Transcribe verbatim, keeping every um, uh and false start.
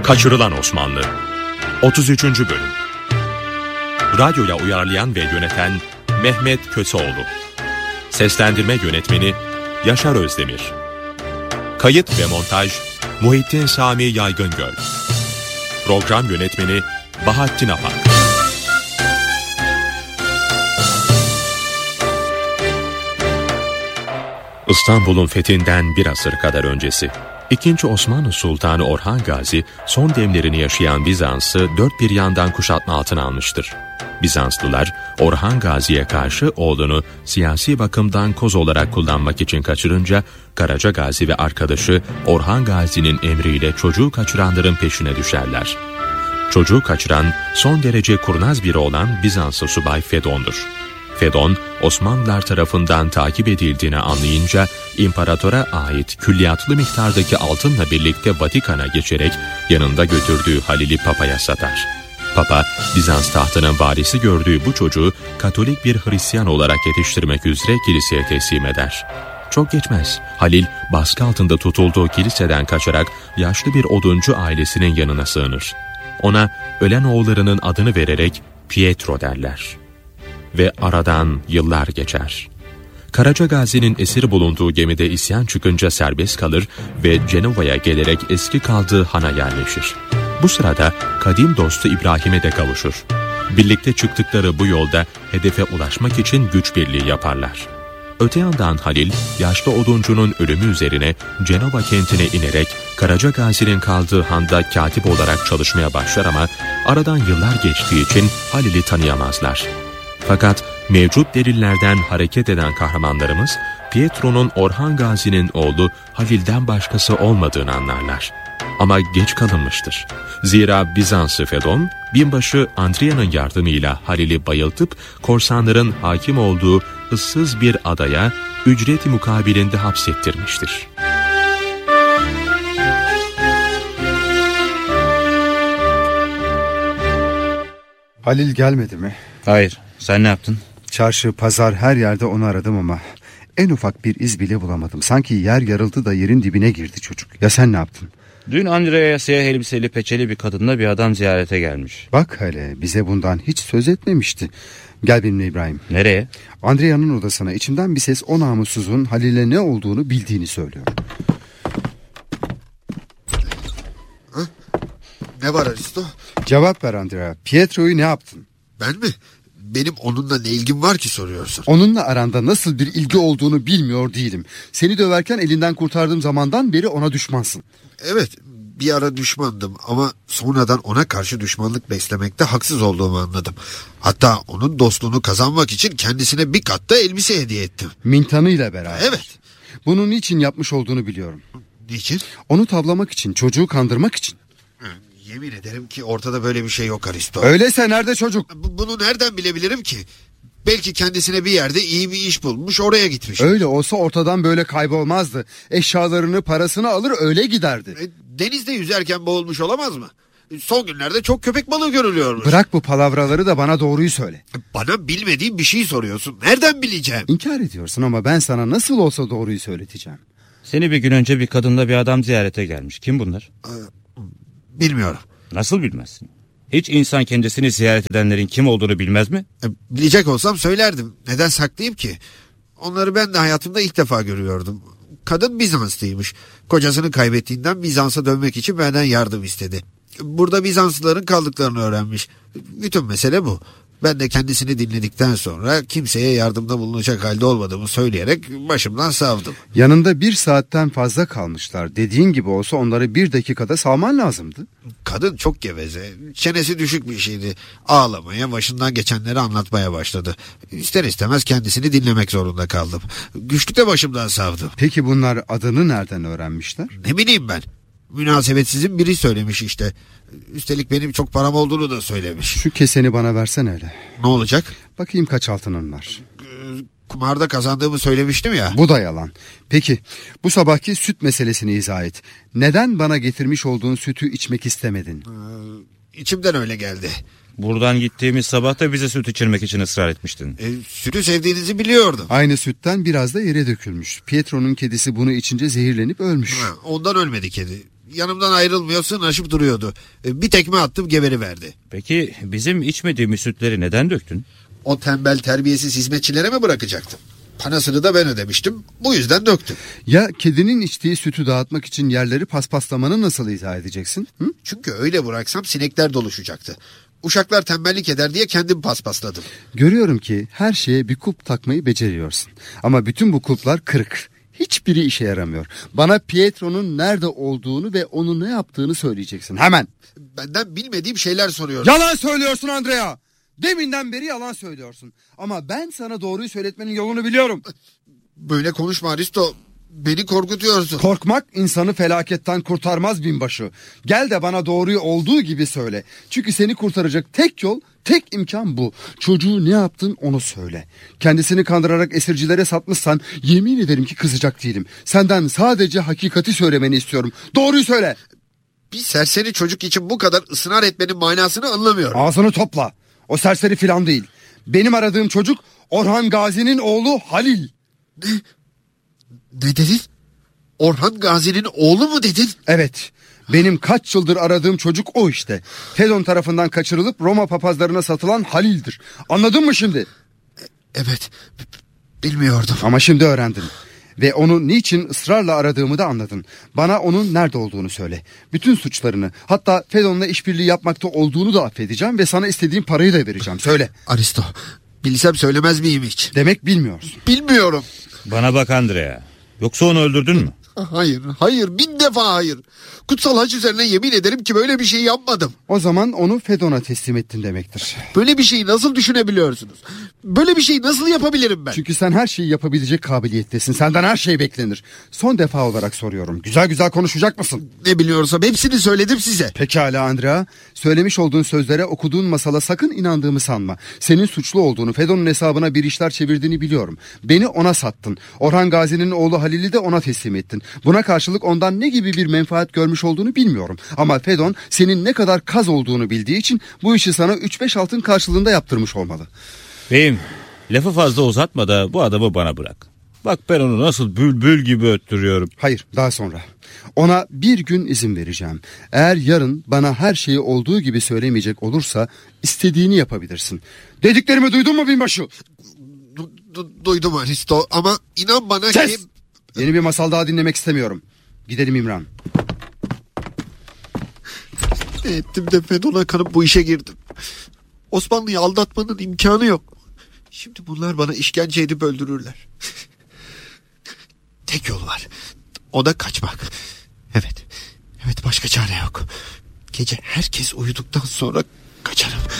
Kaçırılan Osmanlı otuz üçüncü Bölüm. Radyoya uyarlayan ve yöneten Mehmet Köseoğlu. Seslendirme yönetmeni Yaşar Özdemir. Kayıt ve montaj Muhittin Sami Yaygıngöl. Program yönetmeni Bahattin Apak. İstanbul'un fethinden bir asır kadar öncesi. İkinci Osmanlı Sultanı Orhan Gazi son demlerini yaşayan Bizans'ı dört bir yandan kuşatma altına almıştır. Bizanslılar Orhan Gazi'ye karşı oğlunu siyasi bakımdan koz olarak kullanmak için kaçırınca Karaca Gazi ve arkadaşı Orhan Gazi'nin emriyle çocuğu kaçıranların peşine düşerler. Çocuğu kaçıran son derece kurnaz biri olan Bizanslı subay Fedon'dur. Fedon, Osmanlılar tarafından takip edildiğini anlayınca imparatora ait külliyatlı miktardaki altınla birlikte Vatikan'a geçerek yanında götürdüğü Halil'i Papa'ya satar. Papa, Bizans tahtının varisi gördüğü bu çocuğu Katolik bir Hristiyan olarak yetiştirmek üzere kiliseye teslim eder. Çok geçmez, Halil baskı altında tutulduğu kiliseden kaçarak yaşlı bir oduncu ailesinin yanına sığınır. Ona ölen oğullarının adını vererek Pietro derler. Ve aradan yıllar geçer. Karaca Gazi'nin esir bulunduğu gemide isyan çıkınca serbest kalır ve Cenova'ya gelerek eski kaldığı hana yerleşir. Bu sırada kadim dostu İbrahim'e de kavuşur. Birlikte çıktıkları bu yolda hedefe ulaşmak için güç birliği yaparlar. Öte yandan Halil, yaşlı oduncunun ölümü üzerine Cenova kentine inerek Karaca Gazi'nin kaldığı handa katip olarak çalışmaya başlar ama aradan yıllar geçtiği için Halil'i tanıyamazlar. Fakat mevcut delillerden hareket eden kahramanlarımız Pietro'nun Orhan Gazi'nin oğlu Halil'den başkası olmadığını anlarlar. Ama geç kalınmıştır. Zira Bizanslı Fedon, binbaşı Andria'nın yardımıyla Halil'i bayıltıp korsanların hakim olduğu ıssız bir adaya ücret-i mukabilinde hapsettirmiştir. Halil gelmedi mi? Hayır. Sen ne yaptın? Çarşı, pazar, her yerde onu aradım ama en ufak bir iz bile bulamadım. Sanki yer yarıldı da yerin dibine girdi çocuk. Ya sen ne yaptın? Dün Andrea'ya siyah elbiseli peçeli bir kadınla bir adam ziyarete gelmiş. Bak hele, bize bundan hiç söz etmemişti. Gel benimle İbrahim. Nereye? Andrea'nın odasına. İçimden bir ses o namussuzun Halil'e ne olduğunu bildiğini söylüyor. Ha? Ne var Aristo? Cevap ver Andrea. Pietro'yu ne yaptın? Ben mi? Benim onunla ne ilgim var ki soruyorsun? Onunla aranda nasıl bir ilgi olduğunu bilmiyor değilim. Seni döverken elinden kurtardığım zamandan beri ona düşmansın. Evet, bir ara düşmandım ama sonradan ona karşı düşmanlık beslemekte haksız olduğumu anladım. Hatta onun dostluğunu kazanmak için kendisine bir kat da elbise hediye ettim. Mintanıyla beraber. Evet. Bunun niçin yapmış olduğunu biliyorum. Niçin? Onu tavlamak için, çocuğu kandırmak için. Yemin ederim ki ortada böyle bir şey yok Aristo. Öyleyse nerede çocuk? Bunu nereden bilebilirim ki? Belki kendisine bir yerde iyi bir iş bulmuş, oraya gitmiş. Öyle olsa ortadan böyle kaybolmazdı. Eşyalarını, parasını alır öyle giderdi. E, denizde yüzerken boğulmuş olamaz mı? Son günlerde çok köpek balığı görülüyormuş. Bırak bu palavraları da bana doğruyu söyle. Bana bilmediğim bir şey soruyorsun. Nereden bileceğim? İnkar ediyorsun ama ben sana nasıl olsa doğruyu söyleteceğim. Seni bir gün önce bir kadınla bir adam ziyarete gelmiş. Kim bunlar? Ee, bilmiyorum. Nasıl bilmezsin? Hiç insan kendisini ziyaret edenlerin kim olduğunu bilmez mi? E, bilecek olsam söylerdim. Neden saklayayım ki? Onları ben de hayatımda ilk defa görüyordum. Kadın Bizanslıymış. Kocasını kaybettiğinden Bizans'a dönmek için benden yardım istedi. Burada Bizanslıların kaldıklarını öğrenmiş. Bütün mesele bu. Ben de kendisini dinledikten sonra kimseye yardımda bulunacak halde olmadığımı söyleyerek başımdan savdım. Yanında bir saatten fazla kalmışlar. Dediğin gibi olsa onları bir dakikada salman lazımdı. Kadın çok geveze. Çenesi düşük bir şeydi. Ağlamaya, başından geçenleri anlatmaya başladı. İster istemez kendisini dinlemek zorunda kaldım. Güçlükle başımdan savdım. Peki bunlar adını nereden öğrenmişler? Ne bileyim ben. Münasebetsizin biri söylemiş işte. Üstelik benim çok param olduğunu da söylemiş. Şu keseni bana versene hele. Ne olacak? Bakayım kaç altının var. Kumarda kazandığımı söylemiştim ya. Bu da yalan. Peki bu sabahki süt meselesini izah et. Neden bana getirmiş olduğun sütü içmek istemedin? Ee, içimden öyle geldi. Buradan gittiğimiz sabah da bize süt içirmek için ısrar etmiştin. E, sütü sevdiğinizi biliyordum. Aynı sütten biraz da yere dökülmüş. Pietro'nun kedisi bunu içince zehirlenip ölmüş. Ha, ondan ölmedi kedi. Yanımdan ayrılmıyor, sırnaşıp duruyordu. Bir tekme attım, geberiverdi. Peki bizim içmediğimiz sütleri neden döktün? O tembel terbiyesiz hizmetçilere mi bırakacaktım? Parasını da ben ödemiştim. Bu yüzden döktüm. Ya kedinin içtiği sütü dağıtmak için yerleri paspaslamanı nasıl izah edeceksin? Hı? Çünkü öyle bıraksam sinekler doluşacaktı. Uşaklar tembellik eder diye kendim paspasladım. Görüyorum ki her şeye bir kulp takmayı beceriyorsun. Ama bütün bu kulplar kırık. Hiçbiri işe yaramıyor. Bana Pietro'nun nerede olduğunu ve onun ne yaptığını söyleyeceksin. Hemen. Benden bilmediğim şeyler soruyorsun. Yalan söylüyorsun Andrea. Deminden beri yalan söylüyorsun. Ama ben sana doğruyu söyletmenin yolunu biliyorum. Böyle konuşma Aristo. Beni korkutuyorsun. Korkmak insanı felaketten kurtarmaz binbaşı. Gel de bana doğruyu olduğu gibi söyle. Çünkü seni kurtaracak tek yol, tek imkan bu. Çocuğu ne yaptın onu söyle. Kendisini kandırarak esircilere satmışsan yemin ederim ki kızacak değilim. Senden sadece hakikati söylemeni istiyorum. Doğruyu söyle. Bir serseri çocuk için bu kadar ısrar etmenin manasını anlamıyorum. Ağzını topla. O serseri filan değil. Benim aradığım çocuk Orhan Gazi'nin oğlu Halil. Ne? Ne dedin? Orhan Gazi'nin oğlu mu dedin? Evet. Benim kaç yıldır aradığım çocuk o işte. Fedon tarafından kaçırılıp Roma papazlarına satılan Halil'dir. Anladın mı şimdi? Evet. Bilmiyordum. Ama şimdi öğrendin. Ve onu niçin ısrarla aradığımı da anladın. Bana onun nerede olduğunu söyle. Bütün suçlarını, hatta Fedon'la işbirliği yapmakta olduğunu da affedeceğim ve sana istediğin parayı da vereceğim. Söyle. Aristo, bilsem söylemez miyim hiç? Demek bilmiyorsun. Bilmiyorum. Bana bak Andrea. Yoksa onu öldürdün mü? Hayır, hayır, bin defa hayır. Kutsal haç üzerine yemin ederim ki böyle bir şey yapmadım. O zaman onu Fedon'a teslim ettin demektir. Böyle bir şeyi nasıl düşünebiliyorsunuz? Böyle bir şeyi nasıl yapabilirim ben? Çünkü sen her şeyi yapabilecek kabiliyettesin. Senden her şey beklenir. Son defa olarak soruyorum. Güzel güzel konuşacak mısın? Ne biliyorsam hepsini söyledim size. Pekala Andrea. Söylemiş olduğun sözlere, okuduğun masala sakın inandığımı sanma. Senin suçlu olduğunu, Fedon'un hesabına bir işler çevirdiğini biliyorum. Beni ona sattın. Orhan Gazi'nin oğlu Halil'i de ona teslim ettin. Buna karşılık ondan ne gibi bir menfaat görmüş olduğunu bilmiyorum. Ama Fedon senin ne kadar kaz olduğunu bildiği için bu işi sana üç beş altın karşılığında yaptırmış olmalı. Beyim, lafı fazla uzatma da bu adamı bana bırak. Bak ben onu nasıl bülbül gibi öttürüyorum. Hayır, daha sonra. Ona bir gün izin vereceğim. Eğer yarın bana her şeyi olduğu gibi söylemeyecek olursa istediğini yapabilirsin. Dediklerimi duydun mu binbaşı? Du- du- duydum Aristo ama inan bana Kes! ki... Yeni bir masal daha dinlemek istemiyorum. Gidelim İmran. Ne ettim de Fedon'a kanıp bu işe girdim. Osmanlı'yı aldatmanın imkanı yok. Şimdi bunlar bana işkence edip öldürürler. Tek yol var. O da kaçmak. Evet. Evet, başka çare yok. Gece herkes uyuduktan sonra kaçarım.